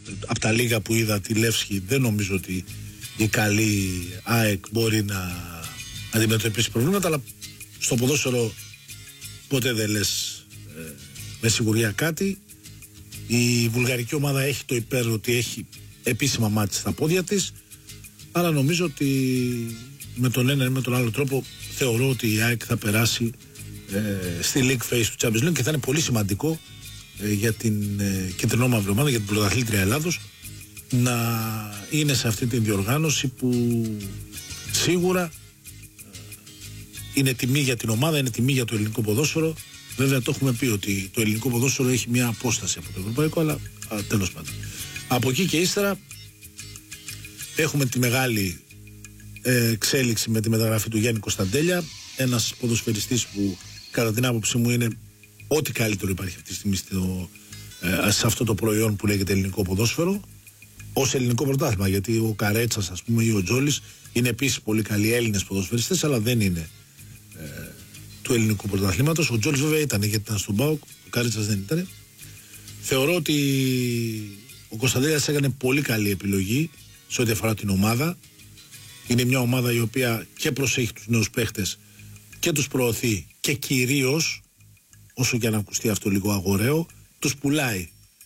από τα λίγα που είδα τη Λεύσκη, δεν νομίζω ότι η καλή ΑΕΚ μπορεί να αντιμετωπίσει προβλήματα, αλλά στο ποδόσφαιρο ποτέ δεν λες με σιγουριά κάτι. Η βουλγαρική ομάδα έχει το υπέρ ότι έχει επίσημα μάτς στα πόδια της, αλλά νομίζω ότι με τον ένα ή με τον άλλο τρόπο θεωρώ ότι η ΑΕΚ θα περάσει στη League Phase του Champions League και θα είναι πολύ σημαντικό για την κεντρινόμαυρη ομάδα, για την πρωταθλήτρια Ελλάδος, να είναι σε αυτή την διοργάνωση που σίγουρα είναι τιμή για την ομάδα, είναι τιμή για το ελληνικό ποδόσφαιρο. Βέβαια το έχουμε πει ότι το ελληνικό ποδόσφαιρο έχει μια απόσταση από το ευρωπαϊκό, αλλά τέλος πάντων. Από εκεί και ύστερα έχουμε τη μεγάλη εξέλιξη με τη μεταγραφή του Γιάννη Κωνσταντέλια, ένας ποδοσφαιριστής που κατά την άποψή μου είναι ό,τι καλύτερο υπάρχει αυτή τη στιγμή σε αυτό το προϊόν που λέγεται ελληνικό ποδόσφαιρο, ως ελληνικό πρωτάθλημα, γιατί ο Καρέτσας ας πούμε ή ο Τζόλης είναι επίσης πολύ καλοί Έλληνες ποδοσφαιριστές, αλλά δεν είναι του ελληνικού πρωταθλήματος. Ο Τζόλης βέβαια ήταν, γιατί ήταν στον ΠΑΟΚ, ο Καρέτσας δεν ήταν. Θεωρώ ότι ο Κωνσταντέλιας έκανε πολύ καλή επιλογή σε ό,τι αφορά την ομάδα. Είναι μια ομάδα η οποία και προσέχει τους νέους παίχτες και τους προωθεί και κυρίως, όσο και αν ακουστεί αυτό λίγο αγοραίο, τους πουλάει.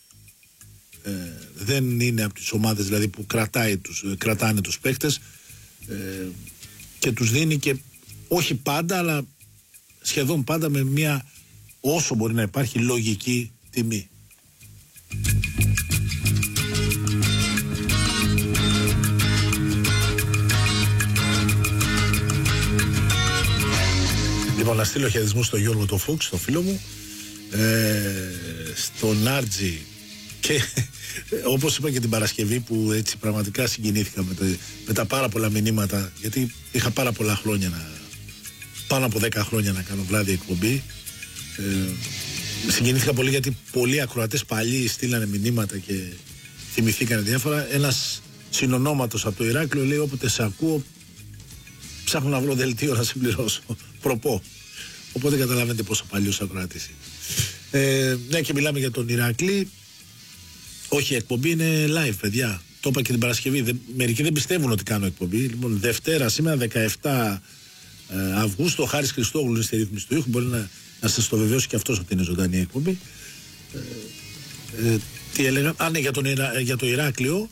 Δεν είναι από τις ομάδες δηλαδή που κρατάνε τους παίχτες και τους δίνει, και όχι πάντα αλλά σχεδόν πάντα με μια, όσο μπορεί να υπάρχει, λογική τιμή. Λοιπόν, να στείλω χαιρετισμού στον Γιώργο το Φούξ, τον φίλο μου, στον Άρτζη, και όπως είπα και την Παρασκευή, που έτσι πραγματικά συγκινήθηκα με τα πάρα πολλά μηνύματα, γιατί είχα πάρα πολλά χρόνια, πάνω από 10 χρόνια να κάνω βράδυ εκπομπή. Συγκινήθηκα πολύ γιατί πολλοί ακροατές παλιοί στείλανε μηνύματα και θυμηθήκανε διάφορα. Ένας συνονόματος από το Ηράκλειο λέει: όποτε σε ακούω ψάχνω να βρω δελτίο να συμπληρώσω. Προπό. Οπότε καταλαβαίνετε πόσο παλιός ακροατής είναι. Ναι, και μιλάμε για τον Ηράκλη. Όχι, η εκπομπή είναι live, παιδιά. Το είπα και την Παρασκευή. Μερικοί δεν πιστεύουν ότι κάνω εκπομπή. Λοιπόν, Δευτέρα, σήμερα 17 Αυγούστου, ο Χάρης Χριστόγλου είναι στη ρύθμιση του ήχου. Μπορεί να σας το βεβαιώσει και αυτός ότι είναι ζωντανή εκπομπή. Τι έλεγα? Ναι, για το Ηράκλειο.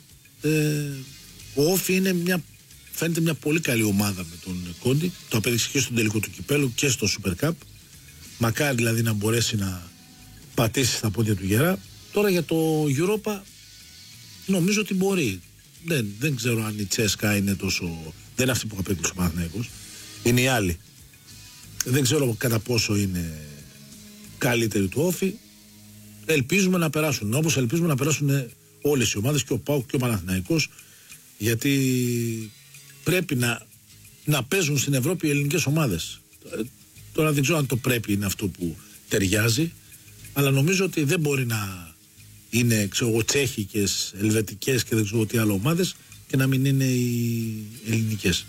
Ο Όφη είναι φαίνεται μια πολύ καλή ομάδα με τον Κόντι. Το απέδειξε και στον τελικό του κυπέλου και στο Super Cup. Μακάρι δηλαδή να μπορέσει να πατήσει στα πόδια του γερά. Τώρα για το Europa νομίζω ότι μπορεί. Δεν ξέρω αν η Τσέσκα είναι τόσο. Δεν είναι αυτή που απέκλεισε ο Παναθηναϊκός. Είναι η άλλη. Δεν ξέρω κατά πόσο είναι καλύτερη του Όφη. Ελπίζουμε να περάσουν. Όπως ελπίζουμε να περάσουν όλες οι ομάδες, και ο ΠΑΟΚ και ο Παναθηναϊκός, γιατί πρέπει να παίζουν στην Ευρώπη οι ελληνικές ομάδες. Τώρα δεν ξέρω αν το πρέπει είναι αυτό που ταιριάζει, αλλά νομίζω ότι δεν μπορεί να είναι τσέχικες, ελβετικές και δεν ξέρω τι άλλο ομάδες και να μην είναι οι ελληνικές.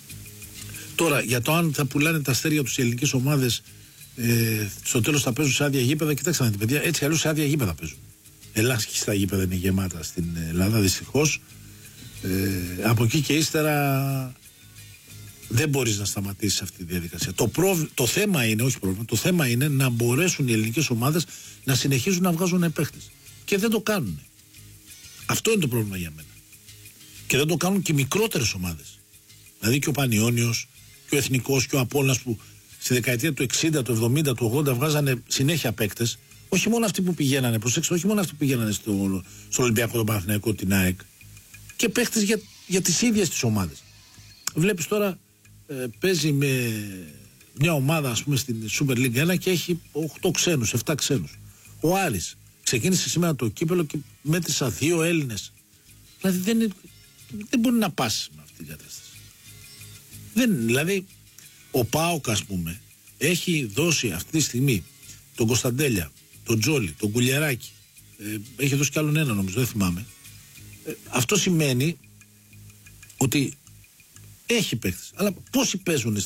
Τώρα για το αν θα πουλάνε τα αστέρια τους οι ελληνικές ομάδες, στο τέλος θα παίζουν σε άδεια γήπεδα. Κοιτάξτε να δείτε, παιδιά, έτσι αλλιώς σε άδεια γήπεδα παίζουν. Ελάχιστα γήπεδα είναι γεμάτα στην Ελλάδα, δυστυχώς. Από εκεί και ύστερα δεν μπορείς να σταματήσεις αυτή τη διαδικασία. Το θέμα είναι, όχι πρόβλημα, το θέμα είναι να μπορέσουν οι ελληνικές ομάδες να συνεχίζουν να βγάζουν παίχτες. Και δεν το κάνουν. Αυτό είναι το πρόβλημα για μένα. Και δεν το κάνουν και οι μικρότερες ομάδες. Δηλαδή και ο Πανιώνιος και ο Εθνικός και ο Απόλλωνας, που στη δεκαετία του 60, του 70, του 80 βγάζανε συνέχεια παίκτες. Όχι μόνο αυτοί που πηγαίνανε, προσέξτε, όχι μόνο αυτοί που πηγαίνανε στο Ολυμπιακό, τον Παναθηναϊκό, την ΑΕΚ, και παίκτες για τις ίδιες τις ομάδες. Βλέπεις τώρα παίζει με μια ομάδα, ας πούμε, στην Super League 1 και έχει 8 ξένους, 7 ξένους. Ο Άρης ξεκίνησε σήμερα το κύπελο και μέτρησα 2 Έλληνες. Δηλαδή δεν μπορεί να πάσει με αυτή την κατάσταση. Δηλαδή ο ΠΑΟΚ, ας πούμε, έχει δώσει αυτή τη στιγμή τον Κωνσταντέλια, τον Τζόλι, τον Κουλιεράκη, έχει δώσει κι άλλον ένα νομίζω, δεν θυμάμαι. Αυτό σημαίνει ότι έχει παίκτες. Αλλά πόσοι παίζουν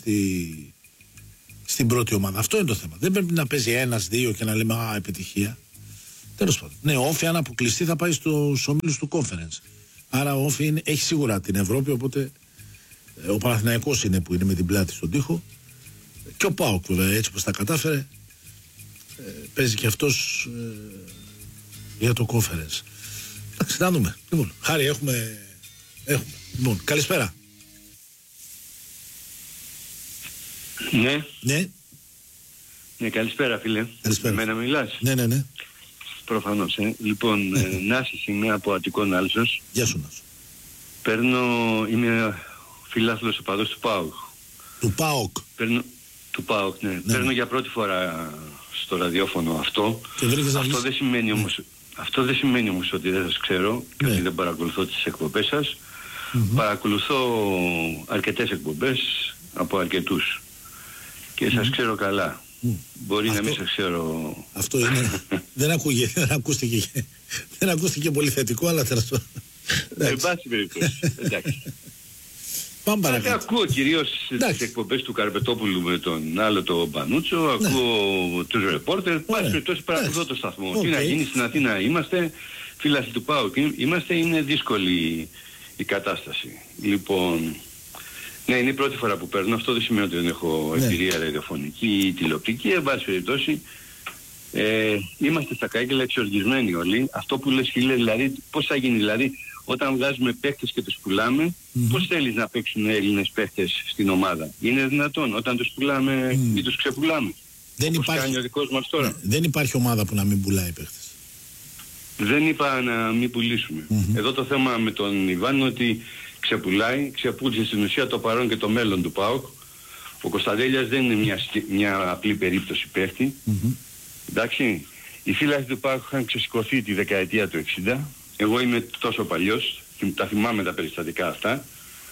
στην πρώτη ομάδα? Αυτό είναι το θέμα. Δεν πρέπει να παίζει 1-2 και να λέμε επιτυχία. Τέλος πάντων. Ναι, ο Όφη αν αποκλειστεί θα πάει στους ομίλους του Conference. Άρα ο Όφη έχει σίγουρα την Ευρώπη, οπότε ο Παναθηναϊκός είναι που είναι με την πλάτη στον τοίχο. Και ο ΠΑΟΚ βέβαια, έτσι όπως τα κατάφερε, παίζει και αυτός για το Conference. Εντάξει, να δούμε. Λοιπόν, Χάρη, έχουμε. Λοιπόν, καλησπέρα. Ναι. Ναι, καλησπέρα φίλε. Καλησπέρα. Εμένα μιλάς? Ναι. Προφανώς. Λοιπόν, Νάσης είμαι από Αττικό Νάλσος. Γεια σου Νάσο. Είμαι φιλάθλος οπαδός του ΠΑΟΚ. Του ΠΑΟΚ. Του ΠΑΟΚ, ναι. Παίρνω για πρώτη φορά στο ραδιόφωνο αυτό. Αυτό δεν σημαίνει όμως ότι δεν σας ξέρω και ότι δεν παρακολουθώ τις εκπομπές σας. Παρακολουθώ αρκετές εκπομπές από αρκετούς και σας ξέρω καλά. Μπορεί να μην σας ξέρω. Αυτό είναι. δεν ακούστηκε πολύ θετικό, αλλά τέλος πάντων. Εν πάση περιπτώσει. Εντάξει. Πάμε παρακάτω. Ακούω κυρίως τις εκπομπές του Καρπετόπουλου με τον άλλο τον Μπανούτσο, ακούω τους ρεπόρτερ, πάση περιπτώσει παρακολουθώ το σταθμό. Τι να γίνει, στην Αθήνα είμαστε, φίλαθλοι του ΠΑΟΚ είμαστε, είναι δύσκολη η κατάσταση. Λοιπόν, ναι, είναι η πρώτη φορά που παίρνω, αυτό δεν σημαίνει ότι δεν έχω εμπειρία ραδιοφωνική ή τηλεοπτική, εν πάση περιπτώσει. Είμαστε στα κάγκελα εξοργισμένοι όλοι. Αυτό που λες φίλε, δηλαδή πώς θα γίνει, δηλαδή όταν βγάζουμε παίχτες και τους πουλάμε, πώς θέλεις να παίξουν Έλληνες παίχτες στην ομάδα? Είναι δυνατόν όταν τους πουλάμε ή τους ξεπουλάμε? Όπως κάνει ο δικός μας τώρα. Δεν υπάρχει ομάδα που να μην πουλάει παίχτες. Δεν είπα να μην πουλήσουμε. Εδώ το θέμα με τον Ιβάν είναι ότι ξεπούλησε στην ουσία το παρόν και το μέλλον του ΠΑΟΚ. Ο Κωνσταντέλιας δεν είναι μια απλή περίπτωση παίχτη. Εντάξει, οι φίλοι του ΠΑΟΚ είχαν ξεσηκωθεί τη δεκαετία του 60. Εγώ είμαι τόσο παλιός και τα θυμάμαι τα περιστατικά αυτά.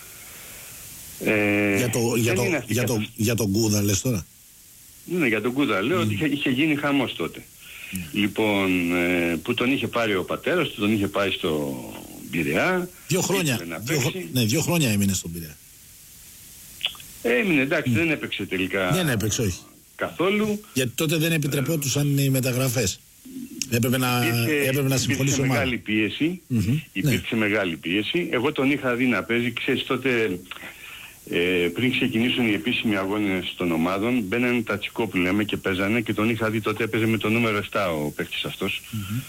Για τον Κούδα λες τώρα? Ναι, για τον Κούδα λέω ότι είχε γίνει χαμός τότε. Λοιπόν, που τον είχε πάρει ο πατέρας του, τον είχε πάει στο Πειραιά. 2 χρόνια. 2 χρόνια έμεινε στον Πειραιά. Έμεινε, εντάξει, δεν έπαιξε τελικά. Δεν έπαιξε, όχι. Καθόλου. Γιατί τότε δεν επιτρεπόντουσαν οι μεταγραφές. Έπρεπε να συμφωνήσει μεγάλη πίεση. Υπήρξε μεγάλη πίεση. Εγώ τον είχα δει να παίζει, ξέρεις, τότε πριν ξεκινήσουν οι επίσημοι αγώνες των ομάδων, μπαίνανε τα τσικό που λέμε και παίζανε και τον είχα δει τότε, έπαιζε με το νούμερο 7 ο παίκτης αυτός.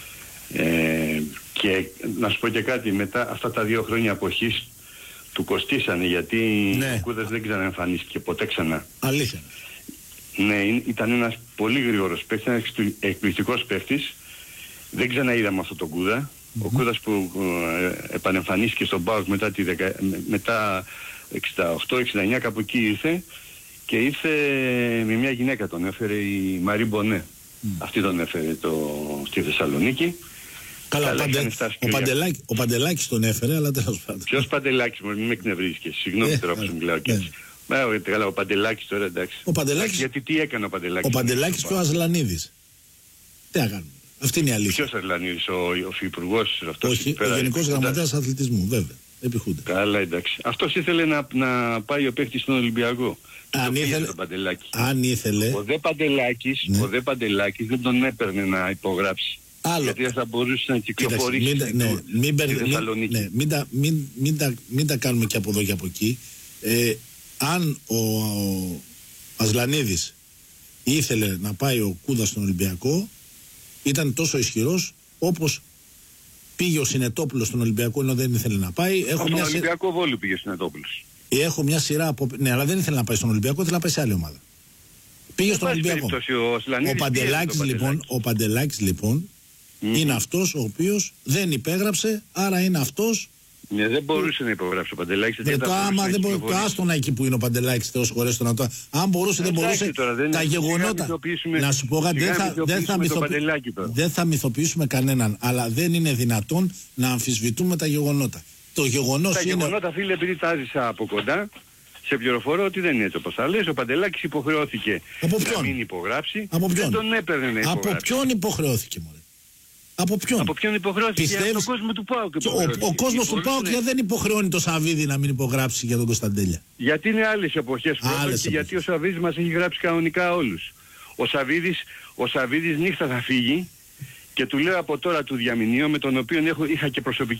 Και να σου πω και κάτι, μετά αυτά τα 2 χρόνια αποχής του κοστίσανε, γιατί ο Κούδας δεν ξαναεμφανίστηκε ποτέ ξανά. Αλήθεια. Ναι, ήταν ένας πολύ γρήγορος παίκτης, ένας εκπληκτικός παίκτης. Δεν ξαναείδαμε αυτόν τον Κούδα. Ο Κούδας που επανεμφανίστηκε στον ΠΑΟΚ μετά 68-69 κάπου εκεί ήρθε και ήρθε με μια γυναίκα, τον έφερε η Μαρή Μπονέ. Αυτή τον έφερε στη Θεσσαλονίκη. Καλά, ο Παντελάκης τον έφερε, αλλά τέλος πάντων. Ποιος Παντελάκης, μην με εκνευρίζεις και συγγνώμη τώρα που σου μιλάω και έτσι. Καλά, ο Παντελάκης τώρα, εντάξει. Γιατί τι έκανε ο Παντελάκης? Ο Παντελάκης και ο Ασλανίδης. Τι να κάνουμε. Αυτή είναι η αλήθεια. Ποιος Ασλανίδης, ο υφυπουργός αυτός? Όχι, ο Γενικός Γραμματέας Αθλητισμού, βέβαια. Επιχούνται. Καλά, εντάξει. Αυτός ήθελε να πάει ο παίκτης στον Ολυμπιακό. Αν ήθελε. Ο δε Παντελάκης δεν τον έπαιρνε να υπογράψει. Άλλο. Γιατί θα μπορούσε να κυκλοφορήσει μην τα κάνουμε και από εδώ και από εκεί. Αν ο Ασλανίδης ήθελε να πάει ο Κούδας στον Ολυμπιακό, ήταν τόσο ισχυρός όπως πήγε ο Συνετόπουλος στον Ολυμπιακό ενώ δεν ήθελε να πάει. Στον Ολυμπιακό Βόλου πήγε ο Συνετόπουλος. Έχω μια σειρά από. Ναι, αλλά δεν ήθελε να πάει στον Ολυμπιακό, ήθελε να πάει σε άλλη ομάδα. Πήγε στον Ολυμπιακό. Ο Παντελάκης λοιπόν είναι αυτός ο οποίος δεν υπέγραψε, άρα είναι αυτός. Ναι, δεν μπορούσε να υπογράψει ο Παντελάκης. Το άστονα εκεί που είναι ο Παντελάκης, Θεός χωρέστο να το. Αν μπορούσε, δεν μπορούσε. Τα γεγονότα. Να σου πω κάτι, δεν θα μυθοποιήσουμε κανέναν, αλλά δεν είναι δυνατόν να αμφισβητούμε τα γεγονότα. Τα γεγονότα, φίλε, επειδή τα ζήσα από κοντά, σε πληροφορώ ότι δεν είναι έτσι όπως θα λες. Ο Παντελάκης υποχρεώθηκε να μην υπογράψει. Δεν τον έπαιρνε να υπογράψει. Από ποιον υποχρεώθηκε, μωρέ? Από ποιον υποχρεώθηκε? Για τον κόσμο του ΠΑΟΚ. Ο κόσμος του ΠΑΟΚ δεν υποχρεώνει το Σαββίδι να μην υπογράψει για τον Κωνσταντέλια. Γιατί είναι άλλες εποχές πρώτα και γιατί ο Σαββίδης μας έχει γράψει κανονικά όλους. Ο Σαββίδης νύχτα θα φύγει Και του λέω από τώρα του Διαμηνίου, με τον οποίο είχα και προσωπική